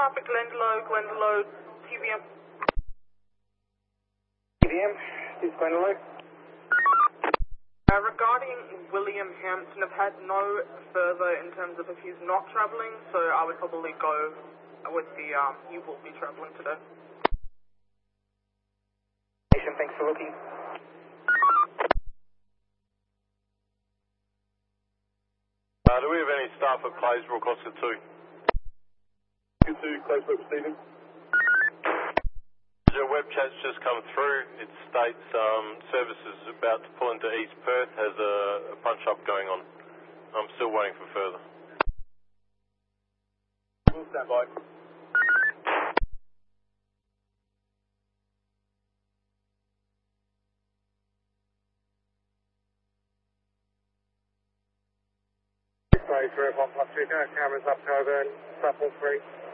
traffic, Glendalough, TVM. TVM, this is Glendalough. Regarding William Hampton, I've had no further in terms of if he's not travelling, so I would probably go with the, he will be travelling today. Thanks for looking. Do we have any staff at Claysbrook, Oscar 2? Oscar 2, Claysbrook, Stephen. Your web chat's just come through. It states service is about to pull into East Perth, has a punch-up going on. I'm still waiting for further. We'll stand by. Sorry, 3 o'clock plus 2, cameras up, Coburn, Southall 3.